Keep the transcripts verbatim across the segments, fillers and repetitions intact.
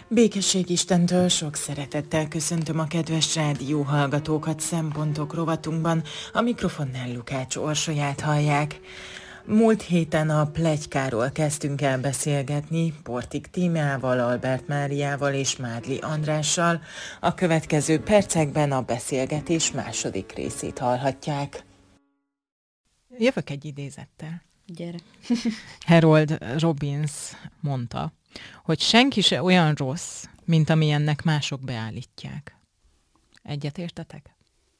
Békesség Istentől sok szeretettel köszöntöm a kedves rádióhallgatókat Szempontok rovatunkban. A mikrofonnál Lukács Orsolyát hallják. Múlt héten a pletykáról kezdtünk el beszélgetni Portik Tímeával, Albert Máriával és Mádli Andrással. A következő percekben a beszélgetés második részét hallhatják. Jövök egy idézettel. Gyere. Harold Robbins mondta, hogy senki se olyan rossz, mint amilyennek mások beállítják. Egyet értetek?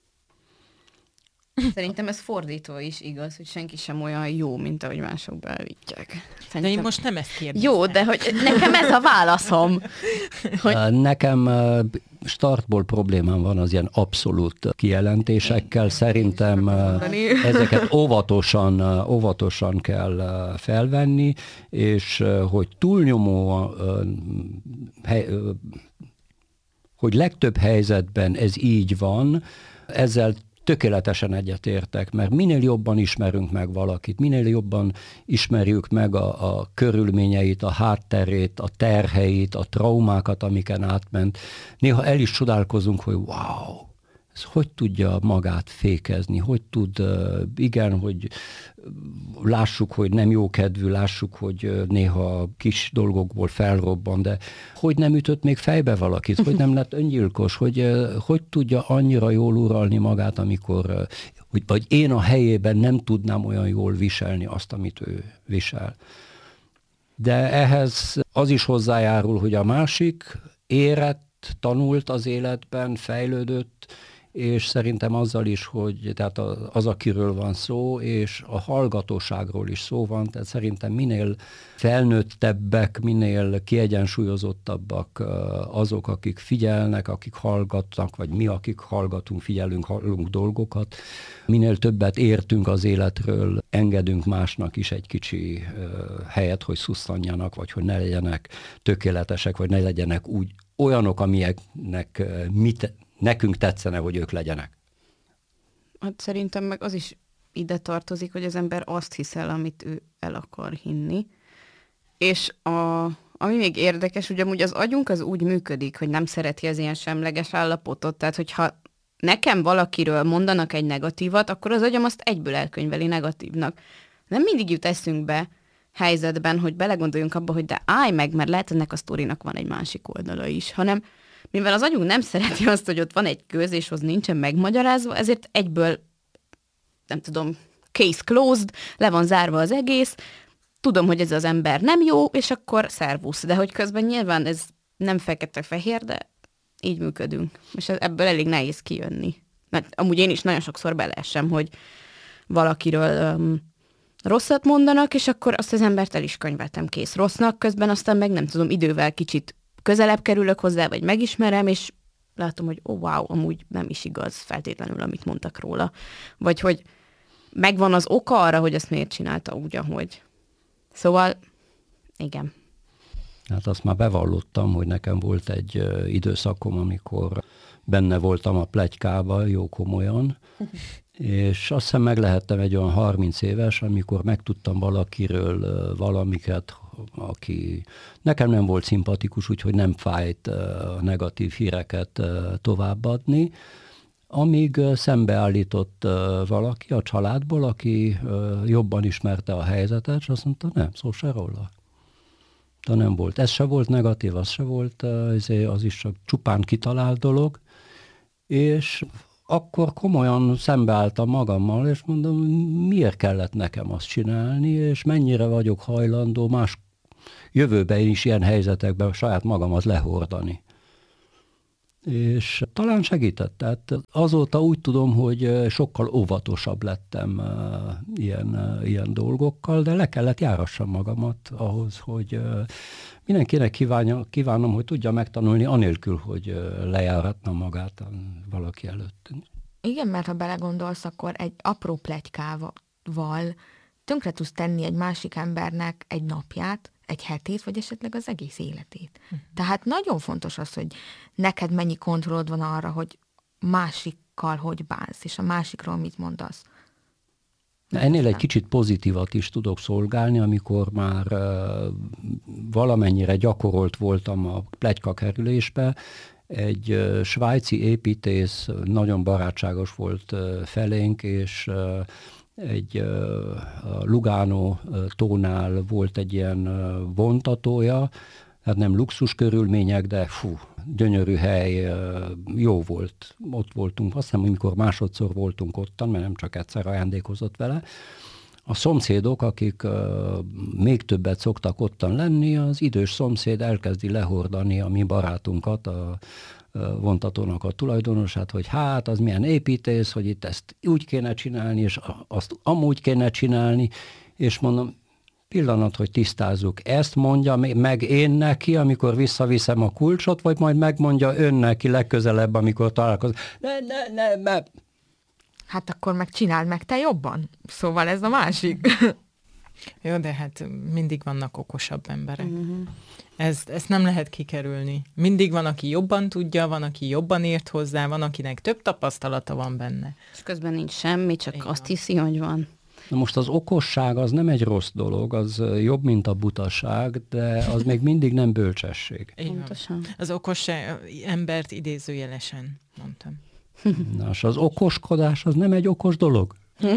Szerintem ez fordítva is igaz, hogy senki sem olyan jó, mint ahogy mások beállítják. Szerintem... De én most nem ezt kérdeztem. Jó, de hogy nekem ez a válaszom. Hogy... Nekem startból problémám van az ilyen abszolút kijelentésekkel. Szerintem ezeket óvatosan, óvatosan kell felvenni, és hogy túlnyomó, hogy legtöbb helyzetben ez így van, ezzel tökéletesen egyetértek, mert minél jobban ismerünk meg valakit, minél jobban ismerjük meg a, a körülményeit, a hátterét, a terheit, a traumákat, amiken átment. Néha el is csodálkozunk, hogy wow, ez hogy tudja magát fékezni, hogy tud, igen, hogy lássuk, hogy nem jókedvű, lássuk, hogy néha kis dolgokból felrobban, de hogy nem ütött még fejbe valakit, hogy nem lett öngyilkos, hogy hogy tudja annyira jól uralni magát, amikor, hogy, vagy én a helyében nem tudnám olyan jól viselni azt, amit ő visel. De ehhez az is hozzájárul, hogy a másik érett, tanult az életben, fejlődött, és szerintem azzal is, hogy tehát az, akiről van szó, és a hallgatóságról is szó van, tehát szerintem minél felnőttebbek, minél kiegyensúlyozottabbak azok, akik figyelnek, akik hallgatnak, vagy mi, akik hallgatunk, figyelünk, hallunk dolgokat, minél többet értünk az életről, engedünk másnak is egy kicsi helyet, hogy szusszanjanak, vagy hogy ne legyenek tökéletesek, vagy ne legyenek úgy olyanok, amilyennek mit nekünk tetszene, hogy ők legyenek. Hát szerintem meg az is ide tartozik, hogy az ember azt hiszel, amit ő el akar hinni. És a, ami még érdekes, hogy amúgy az agyunk az úgy működik, hogy nem szereti az ilyen semleges állapotot. Tehát, hogyha nekem valakiről mondanak egy negatívat, akkor az agyam azt egyből elkönyveli negatívnak. Nem mindig jut eszünkbe helyzetben, hogy belegondoljunk abba, hogy de állj meg, mert lehet ennek a sztorinak van egy másik oldala is, hanem mivel az agyunk nem szereti azt, hogy ott van egy köz, és az nincsen megmagyarázva, ezért egyből, nem tudom, case closed, le van zárva az egész, tudom, hogy ez az ember nem jó, és akkor szervusz. De hogy közben nyilván ez nem fekete-fehér, de így működünk. És ebből elég nehéz kijönni. Mert amúgy én is nagyon sokszor beleesem, hogy valakiről um, rosszat mondanak, és akkor azt az embert el is könyveltem kész rossznak, közben aztán meg nem tudom, idővel kicsit közelebb kerülök hozzá, vagy megismerem, és látom, hogy ó, oh, wow, amúgy nem is igaz feltétlenül, amit mondtak róla. Vagy hogy megvan az oka arra, hogy ezt miért csinálta úgy, ahogy. Szóval, igen. Hát azt már bevallottam, hogy nekem volt egy uh, időszakom, amikor benne voltam a pletykában, jó komolyan, és azt hiszem meg lehettem egy olyan harminc éves, amikor megtudtam valakiről uh, valamiket, aki nekem nem volt szimpatikus, úgyhogy nem fájt a negatív híreket továbbadni, amíg szembeállított valaki a családból, aki jobban ismerte a helyzetet, és azt mondta, nem, szó se róla. De nem volt. Ez se volt negatív, az se volt, az is csak csupán kitalált dolog, és akkor komolyan szembeálltam magammal, és mondom, miért kellett nekem azt csinálni, és mennyire vagyok hajlandó más jövőben is ilyen helyzetekben saját magamat lehordani. És talán segített. Tehát azóta úgy tudom, hogy sokkal óvatosabb lettem ilyen, ilyen dolgokkal, de le kellett járassam magamat ahhoz, hogy mindenkinek kívánja, kívánom, hogy tudja megtanulni anélkül, hogy lejáratna magát valaki előtt. Igen, mert ha belegondolsz, akkor egy apró pletykával tönkre tudsz tenni egy másik embernek egy napját, egy hetét, vagy esetleg az egész életét. Uh-huh. Tehát nagyon fontos az, hogy neked mennyi kontrollod van arra, hogy másikkal hogy bánsz, és a másikról mit mondasz. Ennél egy kicsit pozitívat is tudok szolgálni, amikor már uh, valamennyire gyakorolt voltam a pletyka kerülésbe. Egy uh, svájci építész nagyon barátságos volt uh, felénk, és uh, egy uh, a Lugano uh, tónál volt egy ilyen uh, vontatója, hát nem luxus körülmények, de fú, gyönyörű hely, jó volt. Ott voltunk, azt hiszem, amikor másodszor voltunk ottan, mert nem csak egyszer ajándékozott vele. A szomszédok, akik uh, még többet szoktak ottan lenni, az idős szomszéd elkezdi lehordani a mi barátunkat, a uh, vontatónak a tulajdonosát, hogy hát az milyen építész, hogy itt ezt úgy kéne csinálni, és azt amúgy kéne csinálni, és mondom, pillanat, hogy tisztázzuk. Ezt mondja meg én neki, amikor visszaviszem a kulcsot, vagy majd megmondja ön neki legközelebb, amikor találkozunk. Ne, ne, ne, ne. Hát akkor meg csináld meg te jobban. Szóval ez a másik. Jó, de hát mindig vannak okosabb emberek. Uh-huh. Ez, ezt nem lehet kikerülni. Mindig van, aki jobban tudja, van, aki jobban ért hozzá, van, akinek több tapasztalata van benne. És közben nincs semmi, csak Igen. azt hiszi, hogy van. Na most az okosság az nem egy rossz dolog, az jobb, mint a butaság, de az még mindig nem bölcsesség. Pontosan. Az okos embert idézőjelesen mondtam. Na, és az okoskodás az nem egy okos dolog?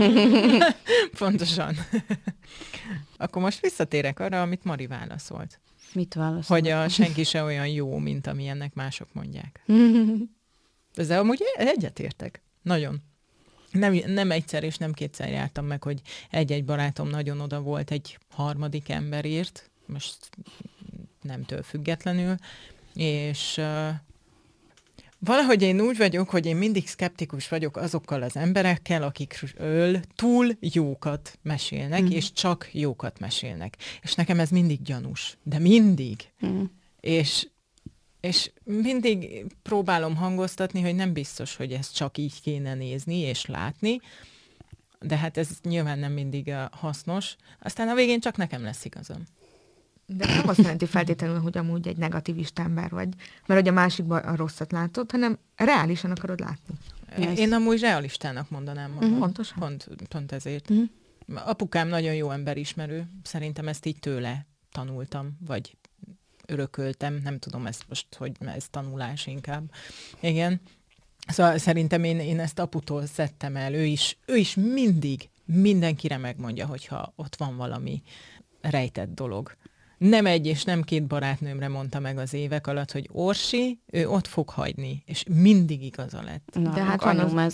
Pontosan. Akkor most visszatérek arra, amit Mari válaszolt. Mit válaszol? Hogy a senki se olyan jó, mint amilyennek mások mondják. Ezzel amúgy egyetértek. Nagyon. Nem, nem egyszer és nem kétszer jártam meg, hogy egy-egy barátom nagyon oda volt egy harmadik emberért, most nemtől függetlenül, és uh, valahogy én úgy vagyok, hogy én mindig szkeptikus vagyok azokkal az emberekkel, akikről túl jókat mesélnek, mm. és csak jókat mesélnek. És nekem ez mindig gyanús, de mindig. Mm. És És mindig próbálom hangoztatni, hogy nem biztos, hogy ezt csak így kéne nézni és látni, de hát ez nyilván nem mindig hasznos. Aztán a végén csak nekem lesz igazam. De nem azt jelenti feltétlenül, hogy amúgy egy negativista ember vagy, mert hogy a másikban a rosszat látod, hanem reálisan akarod látni. Yes. Én amúgy realistának mondanám magam. Uh-huh. Pontosan. Pont, pont ezért. Uh-huh. Apukám nagyon jó emberismerő, szerintem ezt így tőle tanultam, vagy örököltem, nem tudom ezt most, hogy ez tanulás inkább. Igen. Szóval szerintem én, én ezt aputól szedtem el, ő is, ő is mindig mindenkire megmondja, hogyha ott van valami rejtett dolog. Nem egy és nem két barátnőmre mondta meg az évek alatt, hogy Orsi, ő ott fog hagyni, és mindig igaza lett. Na, de hát van az... ez.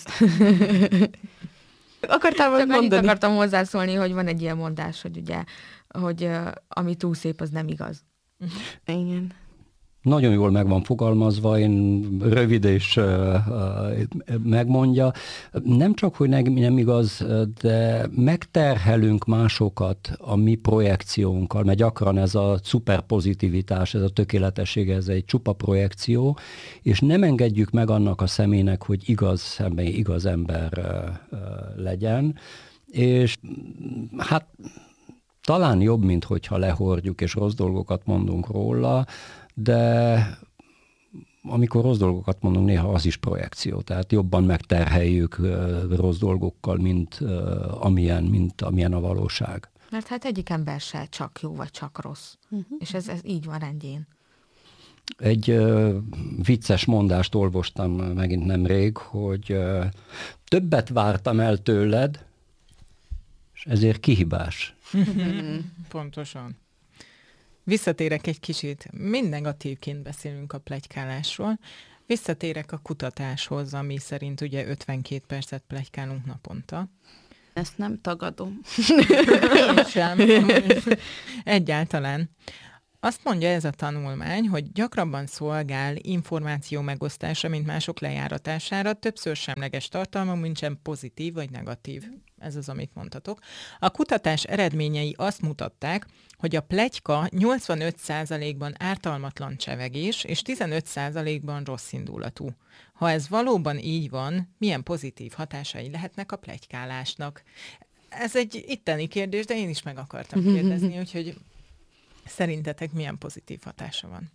Akartál vagy mondani? Csak akartam hozzászólni, hogy van egy ilyen mondás, hogy ugye, hogy uh, ami túl szép, az nem igaz. Uh-huh. Igen. Nagyon jól meg van fogalmazva, én rövid és uh, uh, megmondja. Nem csak, hogy nem igaz, de megterhelünk másokat a mi projekciónkkal, mert gyakran ez a szuperpozitivitás, ez a tökéletesség, ez egy csupa projekció, és nem engedjük meg annak a személynek, hogy igaz személy, igaz ember uh, uh, legyen, és hát talán jobb, mint hogyha lehordjuk és rossz dolgokat mondunk róla, de amikor rossz dolgokat mondunk, néha az is projekció, tehát jobban megterheljük uh, rossz dolgokkal, mint, uh, amilyen, mint amilyen a valóság. Mert hát egyik ember se csak jó, vagy csak rossz. Uh-huh. És ez, ez így van rendjén. Egy uh, vicces mondást olvastam megint nemrég, hogy uh, többet vártam el tőled, és ezért kihibás. Pontosan. Visszatérek egy kicsit, mind negatívként beszélünk a pletykálásról, visszatérek a kutatáshoz, ami szerint ugye ötvenkét percet pletykálunk naponta. Ezt nem tagadom. Én sem. Egyáltalán. Azt mondja ez a tanulmány, hogy gyakrabban szolgál információ megosztása, mint mások lejáratására, többször semleges tartalma, mint sem pozitív vagy negatív. Ez az, amit mondhatok. A kutatás eredményei azt mutatták, hogy a pletyka nyolcvanöt százalékban ártalmatlan csevegés, és tizenöt százalékban rosszindulatú. Ha ez valóban így van, milyen pozitív hatásai lehetnek a pletykálásnak? Ez egy itteni kérdés, de én is meg akartam kérdezni, úgyhogy szerintetek milyen pozitív hatása van?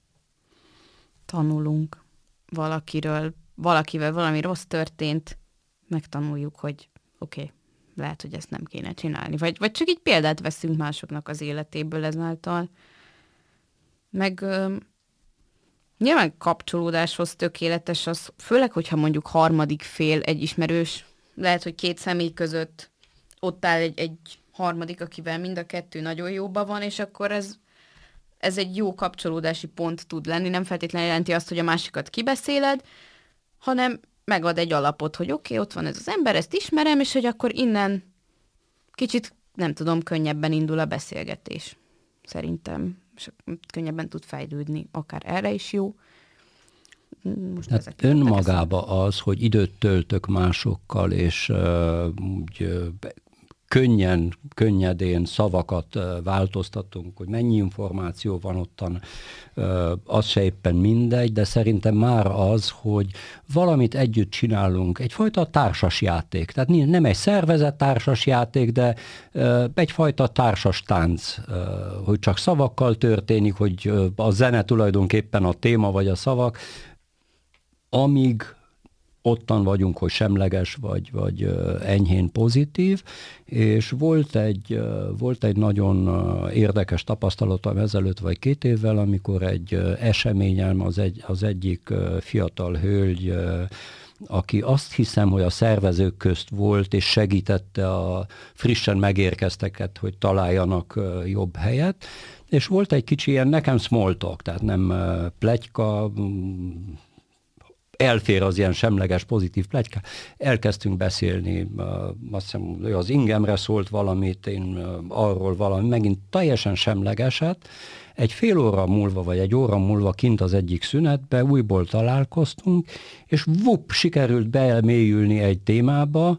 Tanulunk valakiről, valakivel valami rossz történt, megtanuljuk, hogy oké, okay, lehet, hogy ezt nem kéne csinálni. Vagy, vagy csak így példát veszünk másoknak az életéből ezáltal. Meg ö, nyilván kapcsolódáshoz tökéletes az, főleg, hogyha mondjuk harmadik fél, egy ismerős, lehet, hogy két személy között ott áll egy, egy harmadik, akivel mind a kettő nagyon jóban van, és akkor ez, ez egy jó kapcsolódási pont tud lenni. Nem feltétlenül jelenti azt, hogy a másikat kibeszéled, hanem megad egy alapot, hogy oké, okay, ott van ez az ember, ezt ismerem, és hogy akkor innen kicsit, nem tudom, könnyebben indul a beszélgetés. Szerintem. És könnyebben tud fejlődni. Akár erre is jó. Most hát önmagába az, hogy időt töltök másokkal, és uh, úgy, uh, könnyen, könnyedén szavakat változtatunk, hogy mennyi információ van ottan, az se éppen mindegy, de szerintem már az, hogy valamit együtt csinálunk, egyfajta társasjáték. Tehát nem egy szervezett társasjáték, de egyfajta társas tánc, hogy csak szavakkal történik, hogy a zene tulajdonképpen a téma vagy a szavak, amíg ottan vagyunk, hogy semleges vagy, vagy enyhén pozitív, és volt egy, volt egy nagyon érdekes tapasztalatom ezelőtt vagy két évvel, amikor egy eseményem az, egy, az egyik fiatal hölgy, aki azt hiszem, hogy a szervezők közt volt, és segítette a frissen megérkezteket, hogy találjanak jobb helyet, és volt egy kicsi ilyen nekem small talk, tehát nem pletyka, elfér az ilyen semleges, pozitív pletyka. Elkezdtünk beszélni, azt hiszem, ő az ingemre szólt valamit, én arról valami, megint teljesen semlegeset. Egy fél óra múlva, vagy egy óra múlva kint az egyik szünetbe újból találkoztunk, és vup, sikerült beelmélyülni egy témába,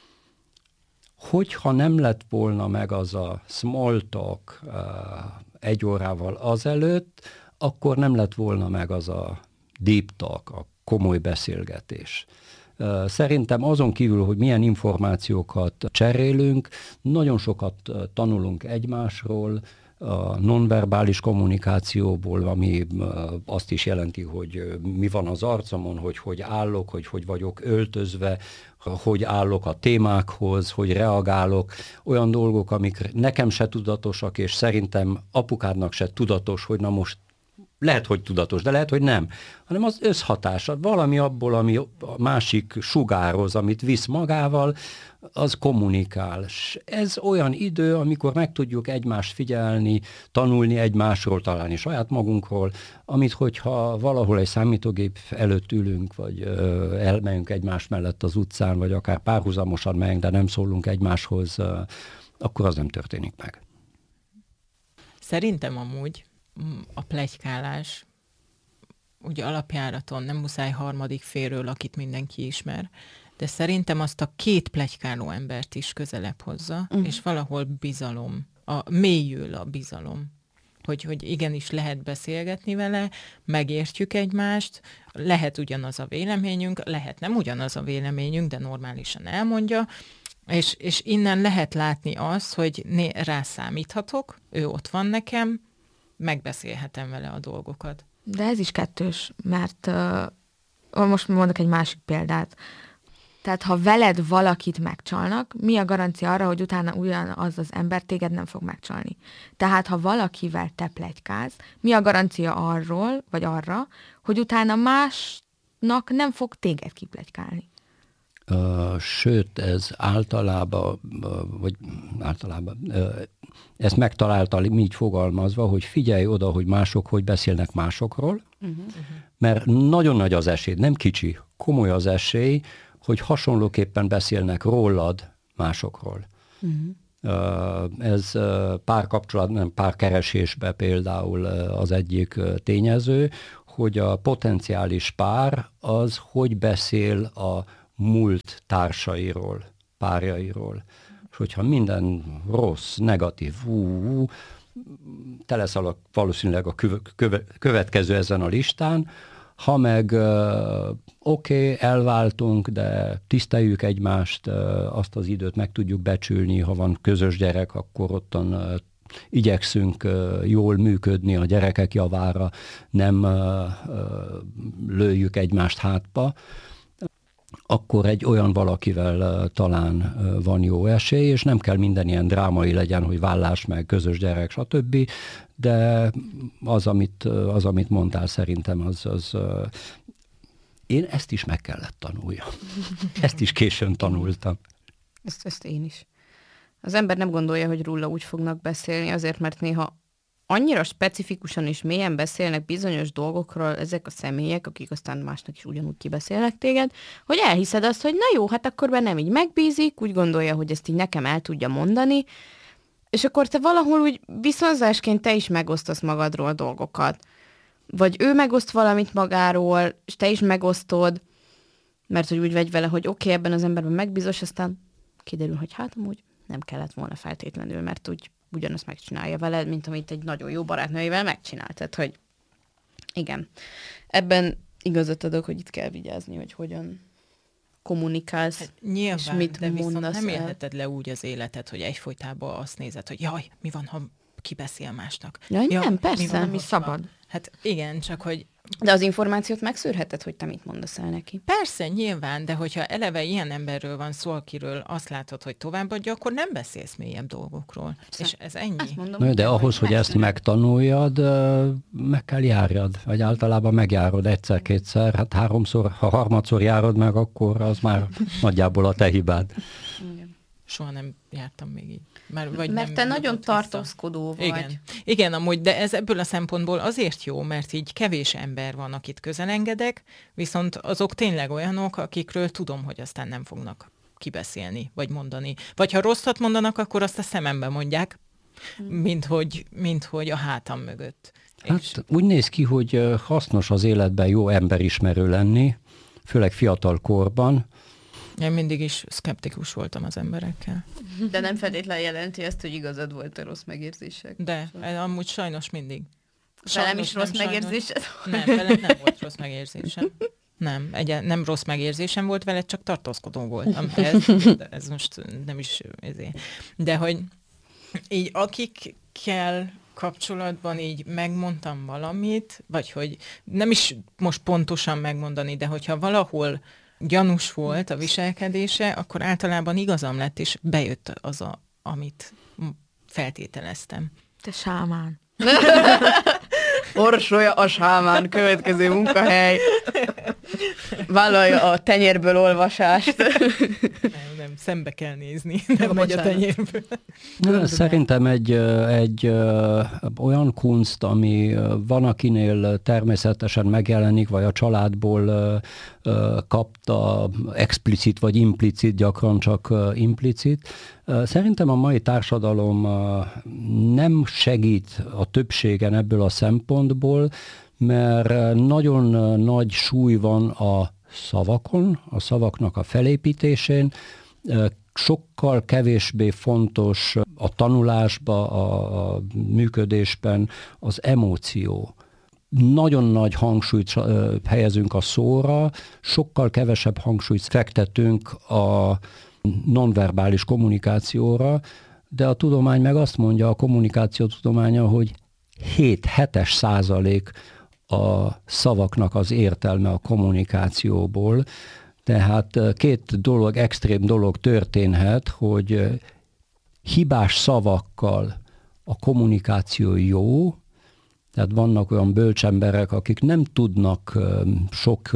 hogyha nem lett volna meg az a small talk egy órával azelőtt, akkor nem lett volna meg az a deep talk, a komoly beszélgetés. Szerintem azon kívül, hogy milyen információkat cserélünk, nagyon sokat tanulunk egymásról, a nonverbális kommunikációból, ami azt is jelenti, hogy mi van az arcomon, hogy hogy állok, hogy hogy vagyok öltözve, hogy állok a témákhoz, hogy reagálok, olyan dolgok, amik nekem se tudatosak, és szerintem apukádnak se tudatos, hogy na most lehet, hogy tudatos, de lehet, hogy nem, hanem az összhatása, valami abból, ami a másik sugároz, amit visz magával, az kommunikál. S ez olyan idő, amikor meg tudjuk egymást figyelni, tanulni egymásról, találni saját magunkról, amit hogyha valahol egy számítógép előtt ülünk, vagy ö, elmegyünk egymás mellett az utcán, vagy akár párhuzamosan megyünk, de nem szólunk egymáshoz, ö, akkor az nem történik meg. Szerintem amúgy a pletykálás, ugye alapjáraton nem muszáj harmadik félről, akit mindenki ismer, de szerintem azt a két pletykáló embert is közelebb hozza, uh-huh. és valahol bizalom, a, mélyül a bizalom, hogy, hogy igenis lehet beszélgetni vele, megértjük egymást, lehet ugyanaz a véleményünk, lehet nem ugyanaz a véleményünk, de normálisan elmondja, és, és innen lehet látni azt, hogy né, rá számíthatok, ő ott van nekem, megbeszélhetem vele a dolgokat. De ez is kettős, mert uh, most mondok egy másik példát. Tehát ha veled valakit megcsalnak, mi a garancia arra, hogy utána ugyanaz az ember téged nem fog megcsalni? Tehát ha valakivel te pletykálsz, mi a garancia arról, vagy arra, hogy utána másnak nem fog téged kipletykálni? Uh, sőt, ez általában, uh, vagy általában, uh, ezt megtalálta így fogalmazva, hogy figyelj oda, hogy mások hogy beszélnek másokról, uh-huh. mert nagyon nagy az esély, nem kicsi, komoly az esély, hogy hasonlóképpen beszélnek rólad másokról. Uh-huh. Uh, ez uh, párkapcsolat, nem párkeresésbe például uh, az egyik uh, tényező, hogy a potenciális pár az hogy beszél a múlt társairól, párjairól. És hogyha minden rossz, negatív, ú, te leszel a, valószínűleg a köve, köve, következő ezen a listán, ha meg uh, oké, okay, elváltunk, de tiszteljük egymást, uh, azt az időt meg tudjuk becsülni, ha van közös gyerek, akkor ottan uh, igyekszünk uh, jól működni a gyerekek javára, nem uh, uh, lőjük egymást hátba. akkor egy olyan valakivel talán van jó esély, és nem kell minden ilyen drámai legyen, hogy vállás meg, közös gyerek, stb. De az, amit, az, amit mondtál, szerintem az, az én ezt is meg kellett tanuljam. Ezt is későn tanultam. Ezt, ezt én is. Az ember nem gondolja, hogy róla úgy fognak beszélni, azért, mert néha annyira specifikusan és mélyen beszélnek bizonyos dolgokról ezek a személyek, akik aztán másnak is ugyanúgy kibeszélnek téged, hogy elhiszed azt, hogy na jó, hát akkor nem így megbízik, úgy gondolja, hogy ezt így nekem el tudja mondani, és akkor te valahol úgy viszonzásként te is megosztasz magadról dolgokat. Vagy ő megoszt valamit magáról, és te is megosztod, mert hogy úgy vagy vele, hogy oké, okay, ebben az emberben megbízos, aztán kiderül, hogy hát amúgy nem kellett volna feltétlenül, mert úgy ugyanazt megcsinálja veled, mint amit egy nagyon jó barátnőjével megcsinált. Tehát, hogy igen. Ebben igazat adok, hogy itt kell vigyázni, hogy hogyan kommunikálsz, hát nyilván, és mit de viszont mondasz nem el. élheted le úgy az életet, hogy egyfolytában azt nézed, hogy jaj, mi van, ha kibeszél másnak. Ja, ja, nem, persze. mi van, Nem ha- is szabad. Hát igen, csak hogy De az információt megszűrheted, hogy te mit mondasz el neki. persze, nyilván, de hogyha eleve ilyen emberről van szó, akiről azt látod, hogy továbbadja, akkor nem beszélsz mélyebb dolgokról. És ez ennyi. Azt mondom, Na, hogy de te ahhoz, vagy hogy ezt megszűrhet. megtanuljad, ö, meg kell járjad. Vagy általában megjárod egyszer-kétszer, hát háromszor, ha harmadszor járod meg, akkor az már nagyjából a te hibád. Igen. Soha nem jártam még így. Már, vagy Mert nem te nagyon jött vissza. tartózkodó vagy. Igen. Igen, amúgy, de ez ebből a szempontból azért jó, mert így kevés ember van, akit közelengedek, viszont azok tényleg olyanok, akikről tudom, hogy aztán nem fognak kibeszélni, vagy mondani. Vagy ha rosszat mondanak, akkor azt a szemembe mondják, mint hogy, mint hogy a hátam mögött. Hát És úgy néz ki, hogy ö, hasznos az életben jó emberismerő lenni, főleg fiatal korban. én mindig is szkeptikus voltam az emberekkel. De nem feltétlenül jelenti ezt, hogy igazad volt a rossz megérzések. De ez amúgy sajnos mindig. Velem is Sajnos rossz nem, sajnos. megérzésed? Nem, veled nem volt rossz megérzésem. Nem, egyen, nem rossz megérzésem volt veled, csak tartózkodó voltam. Ez, ez most nem is ezért. De hogy így akikkel kapcsolatban így megmondtam valamit, vagy hogy nem is most pontosan megmondani, de hogyha valahol gyanús volt a viselkedése, akkor általában igazam lett, és bejött az, a, amit feltételeztem. Te sámán. Orsolya a sámán, következő munkahely. Vállalja a tenyérből olvasást. Nem, nem, szembe kell nézni, nem megy a bocsánat. tenyérből. Na, szerintem egy, ö, egy ö, olyan kunst, ami ö, van, akinél természetesen megjelenik, vagy a családból ö, ö, kapta explicit vagy implicit, gyakran csak ö, implicit. Ö, Szerintem a mai társadalom ö, nem segít a többségen ebből a szempontból, mert ö, nagyon ö, nagy súly van a szavakon, a szavaknak a felépítésén, ö, sokkal kevésbé fontos a tanulásba, a, a működésben az emóció. Nagyon nagy hangsúlyt ö, helyezünk a szóra, sokkal kevesebb hangsúlyt fektetünk a nonverbális kommunikációra, de a tudomány meg azt mondja, a kommunikáció tudománya, hogy hét-hetes százalék a szavaknak az értelme a kommunikációból. Tehát két dolog, extrém dolog történhet, hogy hibás szavakkal a kommunikáció jó, tehát vannak olyan bölcsemberek, akik nem tudnak sok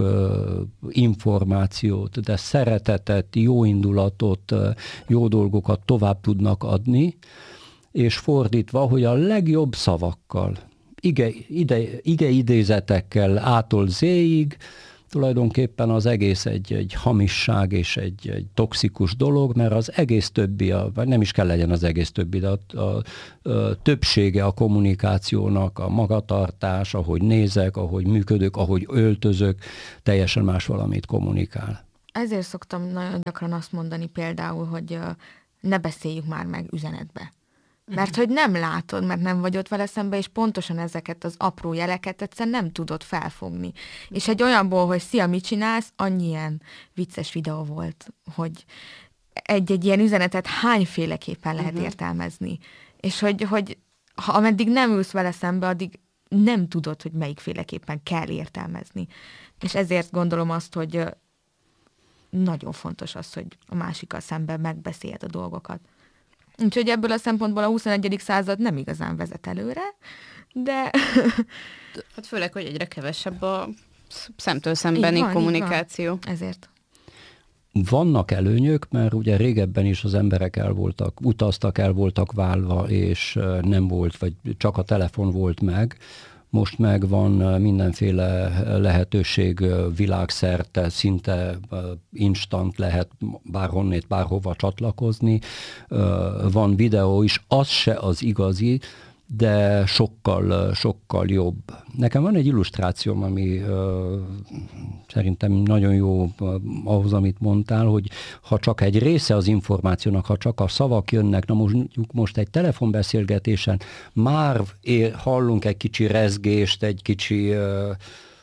információt, de szeretetet, jó indulatot, jó dolgokat tovább tudnak adni, és fordítva, hogy a legjobb szavakkal, ige, ide, ige idézetekkel ától zéig, tulajdonképpen az egész egy, egy hamisság és egy, egy toxikus dolog, mert az egész többi, a, vagy nem is kell legyen az egész többi, de a, a, a többsége a kommunikációnak, a magatartás, ahogy nézek, ahogy működök, ahogy öltözök, teljesen más valamit kommunikál. Ezért szoktam nagyon gyakran azt mondani például, hogy ö, ne beszéljük már meg üzenetbe. Mert hogy nem látod, mert nem vagy ott vele szembe, és pontosan ezeket az apró jeleket egyszerűen nem tudod felfogni. És egy olyanból, hogy szia, mit csinálsz, annyi ilyen vicces videó volt, hogy egy-egy ilyen üzenetet hányféleképpen lehet uh-huh. értelmezni. És hogy, hogy ha ameddig nem ülsz vele szembe, addig nem tudod, hogy melyikféleképpen kell értelmezni. És ezért gondolom azt, hogy nagyon fontos az, hogy a másikkal szemben megbeszéljed a dolgokat. Úgyhogy ebből a szempontból a huszonegyedik század nem igazán vezet előre, de... Hát főleg, hogy egyre kevesebb a szemtől szembeni van, kommunikáció. Ezért. Vannak előnyök, mert ugye régebben is az emberek el voltak, utaztak, el voltak válva, és nem volt, vagy csak a telefon volt meg. Most meg van mindenféle lehetőség világszerte, szinte instant lehet bárhonnét, bárhova csatlakozni. Van videó is, az se az igazi, de sokkal, sokkal jobb. Nekem van egy illusztrációm, ami uh, szerintem nagyon jó uh, ahhoz, amit mondtál, hogy ha csak egy része az információnak, ha csak a szavak jönnek, na most, most egy telefonbeszélgetésen már ér, hallunk egy kicsi rezgést, egy kicsi uh,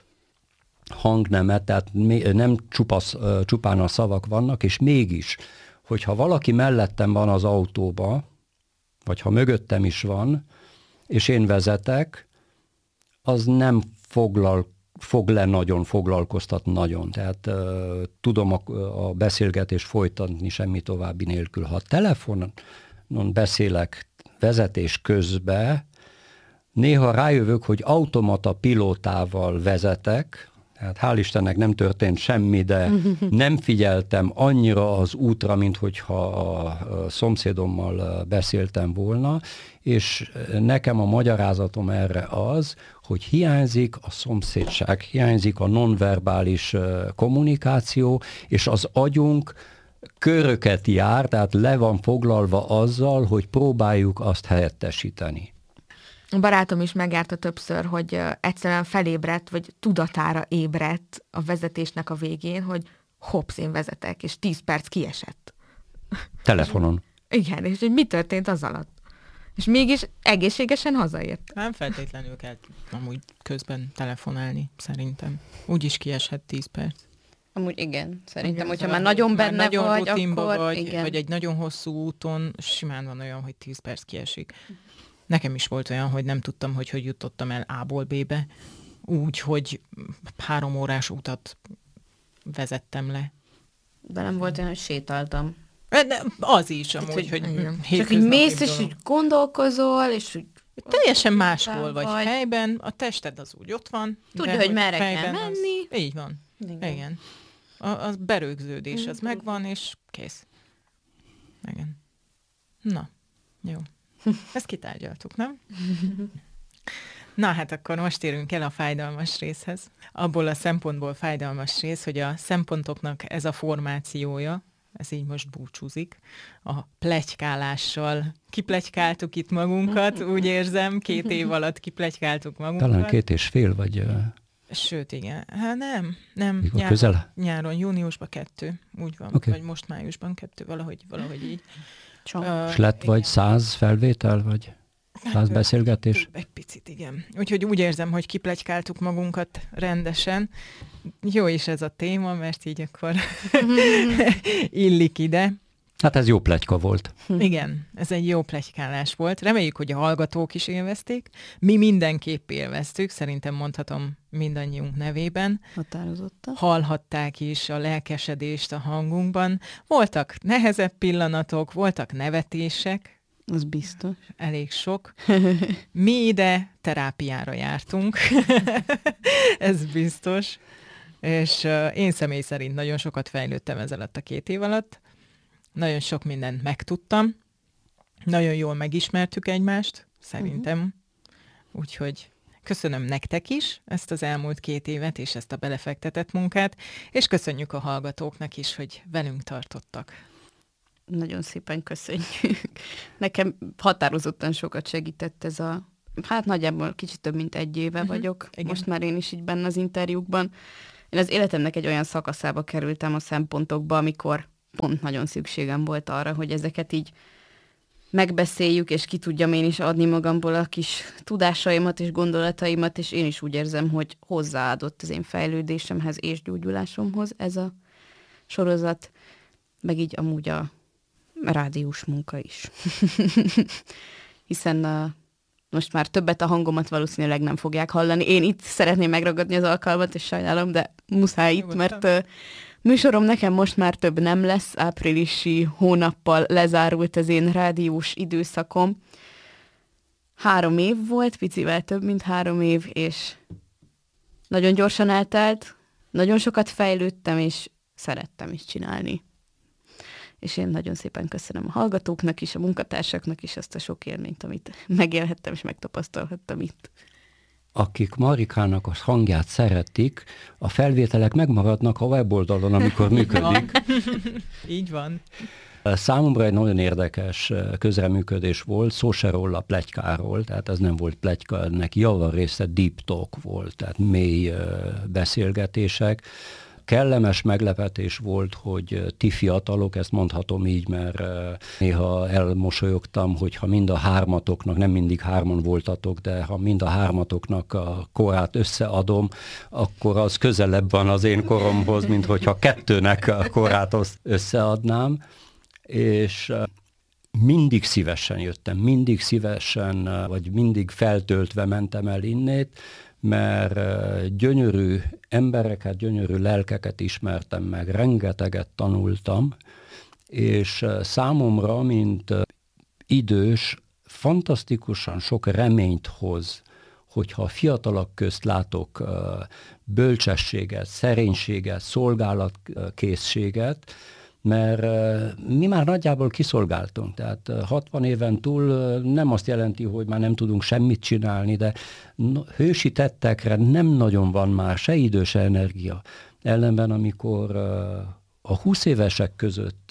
hangnemet, tehát nem csupasz, uh, csupán a szavak vannak, és mégis, hogyha valaki mellettem van az autóba, vagy ha mögöttem is van, és én vezetek, az nem foglal, fog le nagyon, foglalkoztat nagyon. Tehát uh, tudom a, a beszélgetést folytatni semmi további nélkül. Ha telefonon beszélek vezetés közben, néha rájövök, hogy automata pilótával vezetek, tehát hál' Istennek nem történt semmi, de nem figyeltem annyira az útra, mint hogyha a szomszédommal beszéltem volna, és nekem a magyarázatom erre az, hogy hiányzik a szomszédság, hiányzik a nonverbális kommunikáció, és az agyunk köröket jár, tehát le van foglalva azzal, hogy próbáljuk azt helyettesíteni. A barátom is megjárta többször, hogy egyszerűen felébredt, vagy tudatára ébredt a vezetésnek a végén, hogy hopsz, én vezetek, és tíz perc kiesett. Telefonon. Igen, és hogy mi történt az alatt. És mégis egészségesen hazaért. Nem feltétlenül kell amúgy közben telefonálni, szerintem. Úgy is kieshet tíz perc. Amúgy igen, szerintem, igen, hogyha szóval már nagyon már benne nagyon vagy, akkor vagy, igen. vagy egy nagyon hosszú úton simán van olyan, hogy tíz perc kiesik. Nekem is volt olyan, hogy nem tudtam, hogy hogy jutottam el A-ból B-be, úgy, hogy három órás utat vezettem le. Velem volt olyan, hogy sétáltam. De az is amúgy, hogy, hogy, hogy csak így mész, és úgy gondolkozol, és úgy teljesen máshol vagy, vagy helyben, a tested az úgy ott van. Tudja, hogy merre kell menni. Az, így van. Igen. Igen. A, a berögződés mm. az megvan, és kész. Igen. Na, jó. Ezt kitárgyaltuk, nem? Na hát akkor most érünk el a fájdalmas részhez. Abból a szempontból fájdalmas rész, hogy a szempontoknak ez a formációja, ez így most búcsúzik, a pletykálással kipletykáltuk itt magunkat, úgy érzem, két év alatt kipletykáltuk magunkat. Talán két és fél, vagy... Sőt, igen. Hát nem, nem. Nyáron, közel? Nyáron, júniusban kettő, úgy van. Okay. Vagy most májusban kettő, valahogy, valahogy így. Uh, és lett vagy száz felvétel, vagy száz beszélgetés? Egy picit, igen. Úgyhogy úgy érzem, hogy kipletykáltuk magunkat rendesen. Jó is ez a téma, mert így akkor illik ide. Hát ez jó pletyka volt. Igen, ez egy jó pletykálás volt. Reméljük, hogy a hallgatók is élvezték. Mi mindenképp élveztük, szerintem mondhatom mindannyiunk nevében. Határozottan. Hallhatták is a lelkesedést a hangunkban. Voltak nehezebb pillanatok, voltak nevetések. Az biztos. Elég sok. Mi ide terápiára jártunk. Ez biztos. És uh, én személy szerint nagyon sokat fejlődtem ez alatt a két év alatt. Nagyon sok mindent megtudtam. Nagyon jól megismertük egymást, szerintem. Uh-huh. Úgyhogy köszönöm nektek is ezt az elmúlt két évet, és ezt a belefektetett munkát, és köszönjük a hallgatóknak is, hogy velünk tartottak. Nagyon szépen köszönjük. Nekem határozottan sokat segített ez a, hát nagyjából kicsit több mint egy éve uh-huh. vagyok. Igen. Most már én is így benne az interjúkban. Én az életemnek egy olyan szakaszába kerültem a szempontokba, amikor pont nagyon szükségem volt arra, hogy ezeket így megbeszéljük, és ki tudjam én is adni magamból a kis tudásaimat és gondolataimat, és én is úgy érzem, hogy hozzáadott az én fejlődésemhez és gyógyulásomhoz ez a sorozat, meg így amúgy a rádiós munka is. Hiszen a, most már többet a hangomat valószínűleg nem fogják hallani. Én itt szeretném megragadni az alkalmat, és sajnálom, de muszáj itt, mert Műsorom nekem most már több nem lesz, áprilisi hónappal lezárult az én rádiós időszakom. Három év volt, picivel több, mint három év, és nagyon gyorsan eltelt, nagyon sokat fejlődtem, és szerettem is csinálni. És én nagyon szépen köszönöm a hallgatóknak is, a munkatársaknak is azt a sok élményt, amit megélhettem és megtapasztalhattam itt. Akik Marikának a hangját szeretik, a felvételek megmaradnak a weboldalon, amikor működik. Így van. Számomra egy nagyon érdekes közreműködés volt, szó se róla pletykáról, tehát ez nem volt pletyka, ennek javarésze deep talk volt, tehát mély beszélgetések. Kellemes meglepetés volt, hogy ti fiatalok, ezt mondhatom így, mert néha elmosolyogtam, hogyha mind a hármatoknak, nem mindig hárman voltatok, de ha mind a hármatoknak a korát összeadom, akkor az közelebb van az én koromhoz, mint hogyha kettőnek a korát összeadnám. És mindig szívesen jöttem, mindig szívesen, vagy mindig feltöltve mentem el innét, mert gyönyörű embereket, gyönyörű lelkeket ismertem meg, rengeteget tanultam, és számomra, mint idős, fantasztikusan sok reményt hoz, hogyha a fiatalok közt látok bölcsességet, szerénységet, szolgálatkészséget, mert mi már nagyjából kiszolgáltunk, tehát hatvan éven túl nem azt jelenti, hogy már nem tudunk semmit csinálni, de hősi tettekre nem nagyon van már se idő, se energia. Ellenben, amikor a húsz évesek között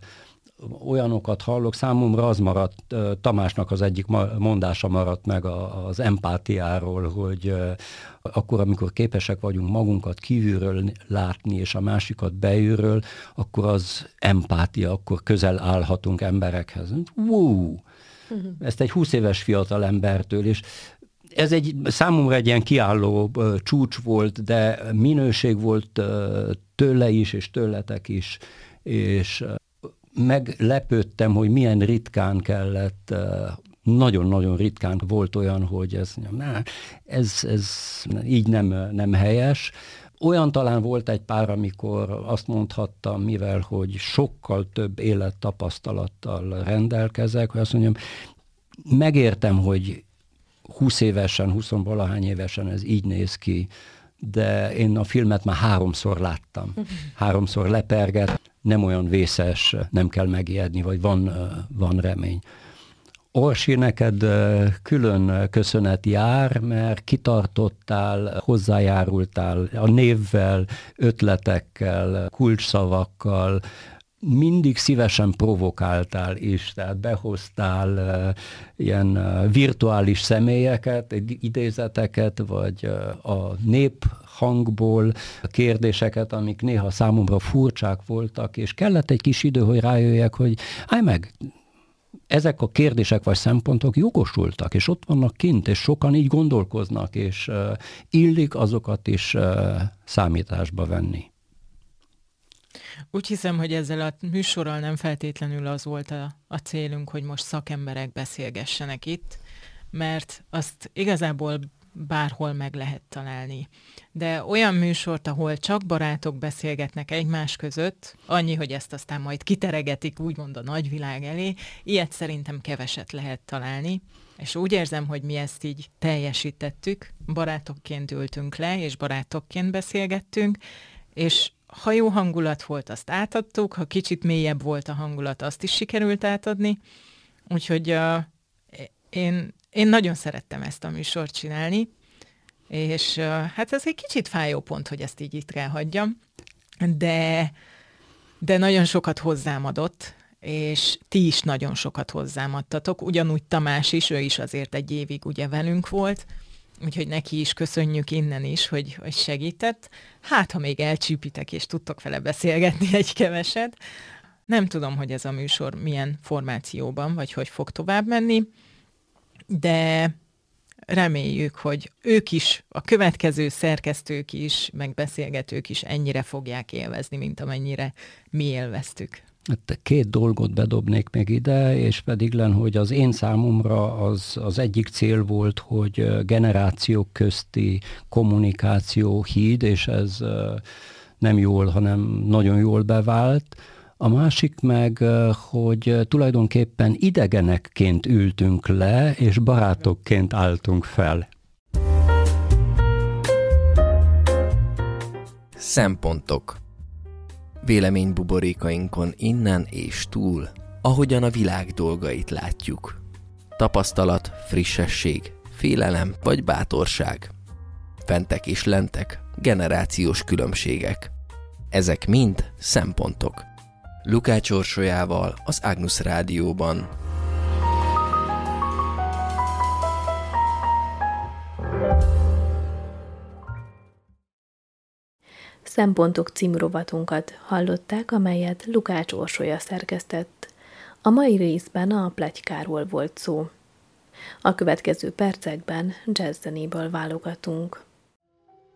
olyanokat hallok, számomra az maradt, Tamásnak az egyik mondása maradt meg az empátiáról, hogy akkor, amikor képesek vagyunk magunkat kívülről látni, és a másikat belülről, akkor az empátia, akkor közel állhatunk emberekhez. Wow! Ezt egy húsz éves fiatal embertől, és ez egy számomra egy ilyen kiálló uh, csúcs volt, de minőség volt uh, tőle is, és tőletek is, és uh, meglepődtem, hogy milyen ritkán kellett, uh, nagyon-nagyon ritkán volt olyan, hogy ez, na, ez, ez így nem, nem helyes. Olyan talán volt egy pár, amikor azt mondhattam, mivel hogy sokkal több élettapasztalattal rendelkezek, hogy azt mondjam, megértem, hogy húsz évesen, huszonvalahány évesen ez így néz ki, de én a filmet már háromszor láttam. Háromszor leperget, nem olyan vészes, nem kell megijedni, vagy van, van remény. Orsi, neked külön köszönet jár, mert kitartottál, hozzájárultál a névvel, ötletekkel, kulcsszavakkal, mindig szívesen provokáltál is, tehát behoztál uh, ilyen uh, virtuális személyeket, idézeteket, vagy uh, a néphangból kérdéseket, amik néha számomra furcsák voltak, és kellett egy kis idő, hogy rájöjjek, hogy állj meg, ezek a kérdések vagy szempontok jogosultak, és ott vannak kint, és sokan így gondolkoznak, és uh, illik azokat is uh, számításba venni. Úgy hiszem, hogy ezzel a műsorral nem feltétlenül az volt a, a célunk, hogy most szakemberek beszélgessenek itt, mert azt igazából bárhol meg lehet találni. De olyan műsort, ahol csak barátok beszélgetnek egymás között, annyi, hogy ezt aztán majd kiteregetik úgymond a nagyvilág elé, ilyet szerintem keveset lehet találni. És úgy érzem, hogy mi ezt így teljesítettük, barátokként ültünk le, és barátokként beszélgettünk, és ha jó hangulat volt, azt átadtuk, ha kicsit mélyebb volt a hangulat, azt is sikerült átadni. Úgyhogy uh, én, én nagyon szerettem ezt a műsort csinálni, és uh, hát ez egy kicsit fájó pont, hogy ezt így itt kell hagyjam, de, de nagyon sokat hozzám adott, és ti is nagyon sokat hozzám adtatok, ugyanúgy Tamás is, ő is azért egy évig ugye velünk volt, úgyhogy neki is köszönjük innen is, hogy, hogy segített. Hát, ha még elcsípitek, és tudtok vele beszélgetni egy keveset. Nem tudom, hogy ez a műsor milyen formációban, vagy hogy fog tovább menni, de reméljük, hogy ők is, a következő szerkesztők is, meg beszélgetők is ennyire fogják élvezni, mint amennyire mi élveztük. Két dolgot bedobnék még ide, és pedig len, hogy az én számomra az, az egyik cél volt, hogy generációk közti kommunikáció híd, és ez nem jól, hanem nagyon jól bevált. A másik meg, hogy tulajdonképpen idegenekként ültünk le, és barátokként álltunk fel. Szempontok. Véleménybuborékainkon innen és túl, ahogyan a világ dolgait látjuk. Tapasztalat, frissesség, félelem vagy bátorság. Fentek és lentek, generációs különbségek. Ezek mind szempontok. Lukács Orsolyával az Agnus Rádióban. Szempontok című rovatunkat hallották, amelyet Lukács Orsolya szerkesztett. A mai részben a pletykáról volt szó. A következő percekben jazz zenéből válogatunk.